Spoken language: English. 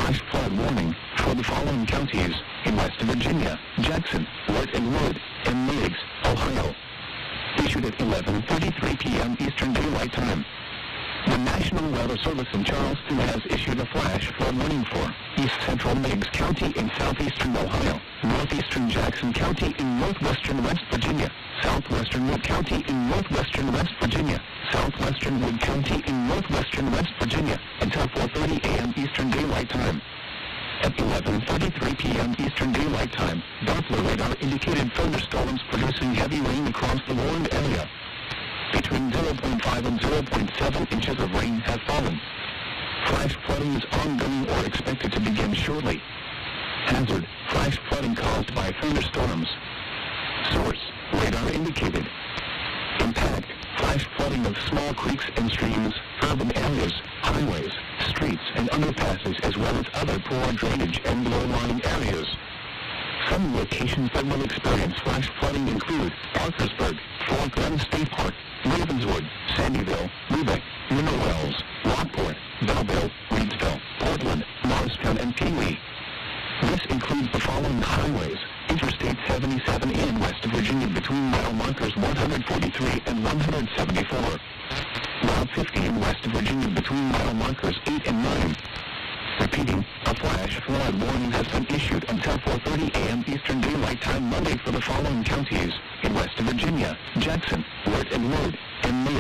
flash flood warning for the following counties in West Virginia: Jackson, Wirt and Wood, and Meigs, Ohio. Issued at 11:33 p.m. Eastern Daylight Time. The National Weather Service in Charleston has issued a flash flood warning for East Central Meigs County in southeastern Ohio, northeastern Jackson County in northwestern West Virginia, southwestern Wood County in northwestern West Virginia, southwestern Wood County in northwestern West Virginia, until 4:30 a.m. Eastern Daylight Time. At 11:33 p.m. Eastern Daylight Time, Doppler radar indicated thunderstorms producing heavy rain across the warned area. Between 0.5 and 0.7 inches of rain have fallen. Flash flooding is ongoing or expected to begin shortly. Hazard: flash flooding caused by thunderstorms. Source: radar indicated. Impact: flash flooding of small creeks and streams, urban areas, highways, streets, and underpasses, as well as other poor drainage and low-lying areas. Some locations that will experience flash flooding include Parkersburg, Fort Glen State Park, Ravenswood, Sandyville, Lubeck, Mineral Wells, Lockport, Belleville, Reedsville, Portland, Morristown, and Pee-wee. This includes the following highways: Interstate 77 in West Virginia between mile markers 143 and 174. Route 50 in West Virginia between mile markers 8 and 9. Repeating, a flash flood warning has been issued until 4:30 a.m. Eastern Daylight Time Monday for the following counties in West Virginia: Jackson, Wirt and Wood, and Meigs.